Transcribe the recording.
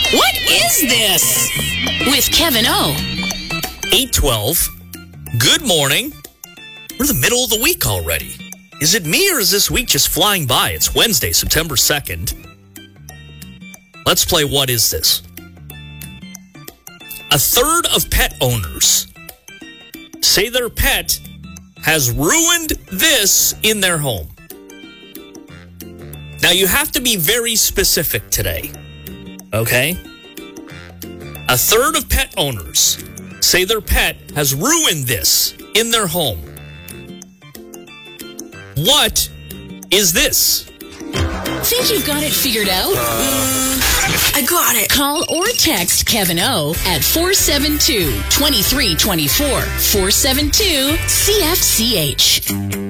What is this? With Kevin O. 8:12. Good morning. We're in the middle of the week already. Is it me or is this week just flying by? It's Wednesday, September 2nd. Let's play What Is This? A third of pet owners say their pet has ruined this in their home. Now, you have to be very specific today, okay? A third of pet owners say their pet has ruined this in their home. What is this? Think you've got it figured out? I got it. Call or text Kevin O at 472-2324. 472-CFCH.